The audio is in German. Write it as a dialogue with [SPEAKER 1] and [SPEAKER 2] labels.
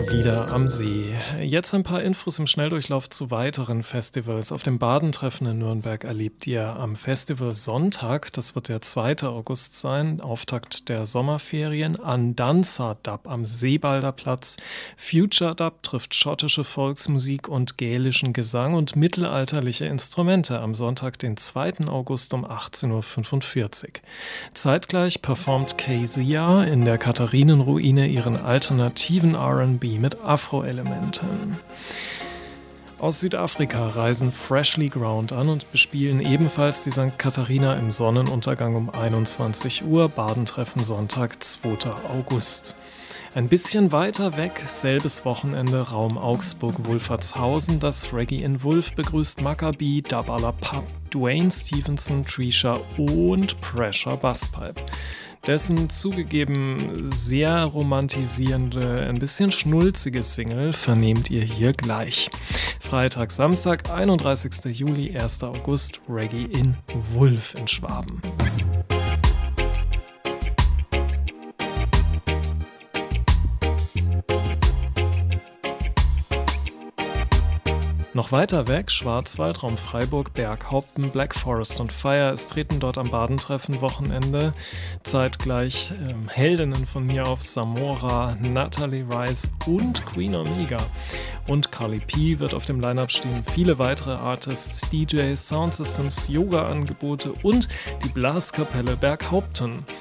[SPEAKER 1] Lieder am See. Jetzt ein paar Infos im Schnelldurchlauf zu weiteren Festivals. Auf dem Badentreffen in Nürnberg erlebt ihr am Festival Sonntag, das wird der 2. August sein, Auftakt der Sommerferien, Andanza Dub am Seebalder Platz. Future Dub trifft schottische Volksmusik und gälischen Gesang und mittelalterliche Instrumente am Sonntag, den 2. August um 18.45 Uhr. Zeitgleich performt Kezia in der Katharinenruine ihren alternativen R&B mit Afro-Elementen. Aus Südafrika reisen Freshly Ground an und bespielen ebenfalls die St. Katharina im Sonnenuntergang um 21 Uhr, Badentreffen Sonntag, 2. August. Ein bisschen weiter weg, selbes Wochenende, Raum Augsburg-Wolfertshausen. Das Reggae in Wulf begrüßt Maccabi, Dabala Pub, Dwayne Stevenson, Trisha und Pressure Busspipe. Dessen zugegeben sehr romantisierende, ein bisschen schnulzige Single vernehmt ihr hier gleich. Freitag, Samstag, 31. Juli, 1. August, Reggae in Wulf in Schwaben. Noch weiter weg, Schwarzwald, Raum Freiburg, Berghaupten, Black Forest und Fire. Es treten dort am Badentreffen Wochenende zeitgleich Heldinnen von mir auf, Samora, Natalie Rice und Queen Omega. Und Carly P wird auf dem Line-Up stehen, viele weitere Artists, DJs, Soundsystems, Yoga-Angebote und die Blaskapelle Berghaupten.